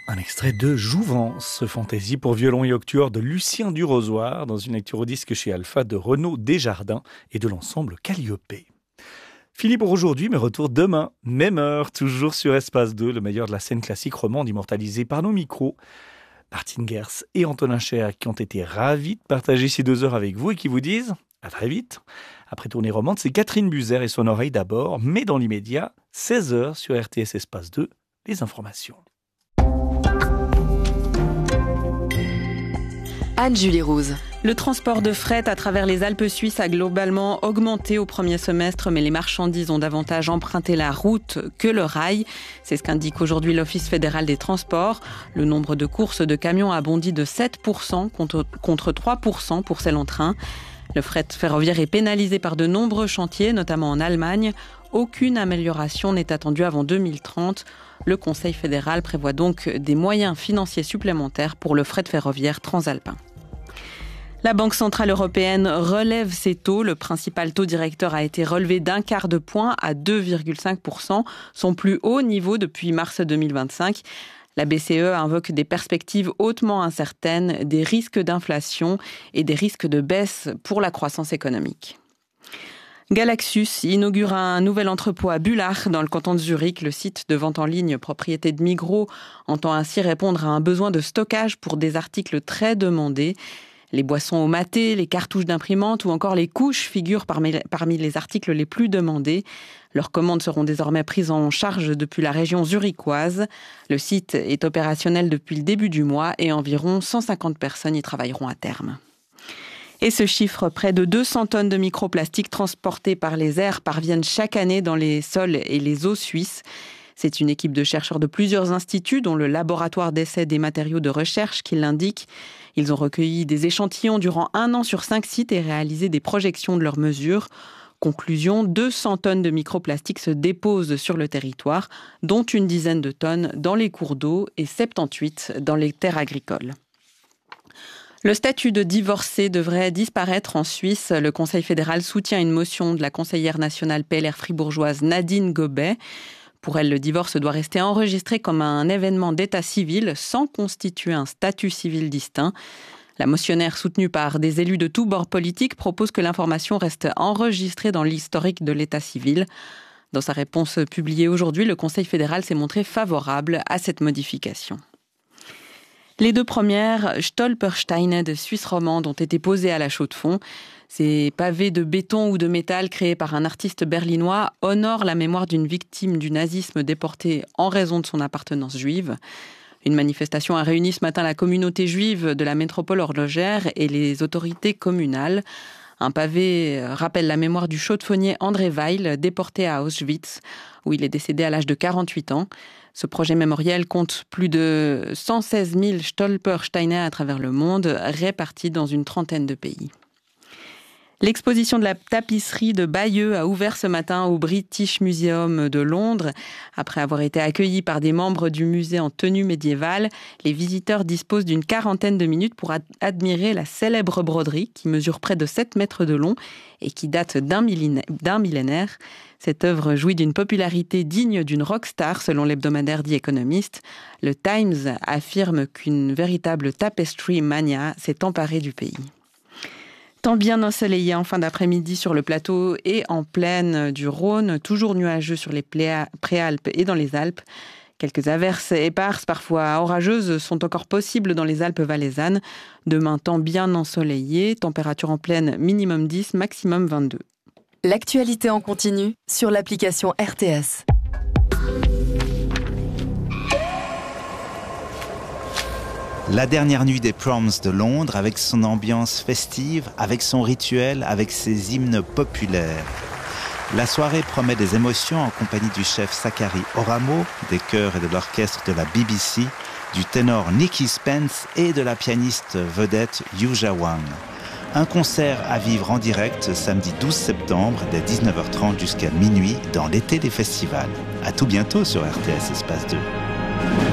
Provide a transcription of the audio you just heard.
Un extrait de Jouvence, fantaisie pour violon et octuor de Lucien Durozoir, dans une lecture au disque chez Alpha de Renaud Desjardins et de l'ensemble Calliope. Fini pour aujourd'hui, mais retour demain, même heure, toujours sur Espace 2, le meilleur de la scène classique romande immortalisée par nos micros. Martine Gers et Antonin Cher qui ont été ravis de partager ces 2 heures avec vous et qui vous disent à très vite. Après Tournée romande, c'est Catherine Buzer et son oreille d'abord, mais dans l'immédiat, 16h sur RTS Espace 2, les informations. Anne-Julie Rouse. Le transport de fret à travers les Alpes suisses a globalement augmenté au premier semestre, mais les marchandises ont davantage emprunté la route que le rail. C'est ce qu'indique aujourd'hui l'Office fédéral des transports. Le nombre de courses de camions a bondi de 7% contre 3% pour celles en train. Le fret ferroviaire est pénalisé par de nombreux chantiers, notamment en Allemagne. Aucune amélioration n'est attendue avant 2030. Le Conseil fédéral prévoit donc des moyens financiers supplémentaires pour le fret ferroviaire transalpin. La Banque centrale européenne relève ses taux. Le principal taux directeur a été relevé d'1 quart de point à 2,5%, son plus haut niveau depuis mars 2025. La BCE invoque des perspectives hautement incertaines, des risques d'inflation et des risques de baisse pour la croissance économique. Galaxus inaugure un nouvel entrepôt à Bullach, dans le canton de Zurich. Le site de vente en ligne propriété de Migros entend ainsi répondre à un besoin de stockage pour des articles très demandés. Les boissons au maté, les cartouches d'imprimante ou encore les couches figurent parmi les articles les plus demandés. Leurs commandes seront désormais prises en charge depuis la région zurichoise. Le site est opérationnel depuis le début du mois et environ 150 personnes y travailleront à terme. Et ce chiffre, près de 200 tonnes de microplastiques transportés par les airs parviennent chaque année dans les sols et les eaux suisses. C'est une équipe de chercheurs de plusieurs instituts, dont le laboratoire d'essai des matériaux de recherche, qui l'indique. Ils ont recueilli des échantillons durant 1 an sur 5 sites et réalisé des projections de leurs mesures. Conclusion, 200 tonnes de microplastiques se déposent sur le territoire, dont une dizaine de tonnes dans les cours d'eau et 78 dans les terres agricoles. Le statut de divorcé devrait disparaître en Suisse. Le Conseil fédéral soutient une motion de la conseillère nationale PLR fribourgeoise Nadine Gobet. Pour elle, le divorce doit rester enregistré comme un événement d'état civil sans constituer un statut civil distinct. La motionnaire, soutenue par des élus de tous bords politiques, propose que l'information reste enregistrée dans l'historique de l'état civil. Dans sa réponse publiée aujourd'hui, le Conseil fédéral s'est montré favorable à cette modification. Les 2 premières Stolpersteine de Suisse romande ont été posées à la Chaux-de-Fonds. Ces pavés de béton ou de métal créés par un artiste berlinois honorent la mémoire d'une victime du nazisme déportée en raison de son appartenance juive. Une manifestation a réuni ce matin la communauté juive de la métropole horlogère et les autorités communales. Un pavé rappelle la mémoire du chaux-de-fonnier André Weil, déporté à Auschwitz, où il est décédé à l'âge de 48 ans. Ce projet mémoriel compte plus de 116 000 Stolpersteine à travers le monde, répartis dans une trentaine de pays. L'exposition de la tapisserie de Bayeux a ouvert ce matin au British Museum de Londres. Après avoir été accueillis par des membres du musée en tenue médiévale, les visiteurs disposent d'une 40aine de minutes pour admirer la célèbre broderie qui mesure près de 7 mètres de long et qui date d'un millénaire. Cette œuvre jouit d'une popularité digne d'une rockstar selon l'hebdomadaire The Economist. Le Times affirme qu'une véritable tapestry mania s'est emparée du pays. Temps bien ensoleillé en fin d'après-midi sur le plateau et en plaine du Rhône, toujours nuageux sur les préalpes et dans les Alpes. Quelques averses éparses, parfois orageuses, sont encore possibles dans les Alpes valaisannes. Demain, temps bien ensoleillé, température en plaine minimum 10, maximum 22. L'actualité en continu sur l'application RTS. La dernière nuit des Proms de Londres, avec son ambiance festive, avec son rituel, avec ses hymnes populaires. La soirée promet des émotions en compagnie du chef Zachary Oramo, des chœurs et de l'orchestre de la BBC, du ténor Nicky Spence et de la pianiste vedette Yuja Wang. Un concert à vivre en direct samedi 12 septembre dès 19h30 jusqu'à minuit dans l'été des festivals. À tout bientôt sur RTS Espace 2.